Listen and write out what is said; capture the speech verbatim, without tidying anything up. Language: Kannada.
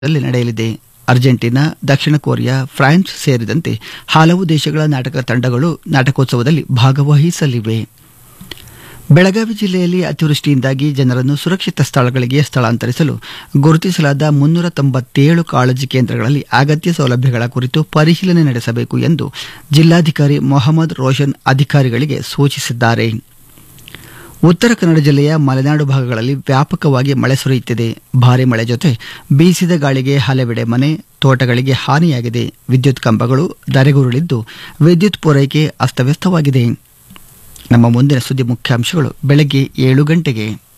ದಲ್ಲಿ ನಡೆಯಲಿದೆ. ಅರ್ಜೆಂಟೀನಾ, ದಕ್ಷಿಣ ಕೊರಿಯಾ, ಫ್ರಾನ್ಸ್ ಸೇರಿದಂತೆ ಹಲವು ದೇಶಗಳ ನಾಟಕ ತಂಡಗಳು ನಾಟಕೋತ್ಸವದಲ್ಲಿ ಭಾಗವಹಿಸಲಿವೆ. ಬೆಳಗಾವಿ ಜಿಲ್ಲೆಯಲ್ಲಿ ಅತಿವೃಷ್ಟಿಯಿಂದಾಗಿ ಜನರನ್ನು ಸುರಕ್ಷಿತ ಸ್ಥಳಗಳಿಗೆ ಸ್ಥಳಾಂತರಿಸಲು ಗುರುತಿಸಲಾದ ಮುನ್ನೂರ ತೊಂಬತ್ತೇಳು ಕಾಳಜಿ ಕೇಂದ್ರಗಳಲ್ಲಿ ಅಗತ್ಯ ಸೌಲಭ್ಯಗಳ ಕುರಿತು ಪರಿಶೀಲನೆ ನಡೆಸಬೇಕು ಎಂದು ಜಿಲ್ಲಾಧಿಕಾರಿ ಮೊಹಮ್ಮದ್ ರೋಷನ್ ಅಧಿಕಾರಿಗಳಿಗೆ ಸೂಚಿಸಿದ್ದಾರೆ. ಉತ್ತರ ಕನ್ನಡ ಜಿಲ್ಲೆಯ ಮಲೆನಾಡು ಭಾಗಗಳಲ್ಲಿ ವ್ಯಾಪಕವಾಗಿ ಮಳೆ ಸುರಿಯುತ್ತಿದೆ. ಭಾರೀ ಮಳೆ ಜೊತೆ ಬೀಸಿದ ಗಾಳಿಗೆ ಹಲವೆಡೆ ಮನೆ, ತೋಟಗಳಿಗೆ ಹಾನಿಯಾಗಿದೆ. ವಿದ್ಯುತ್ ಕಂಬಗಳು ಧರೆಗುರುಳಿದ್ದು ವಿದ್ಯುತ್ ಪೂರೈಕೆ ಅಸ್ತವ್ಯಸ್ತವಾಗಿದೆ. ನಮ್ಮ ಮುಂದಿನ ಸುದ್ದಿ ಮುಖ್ಯಾಂಶಗಳು ಬೆಳಗ್ಗೆ ಏಳು ಗಂಟೆಗೆ.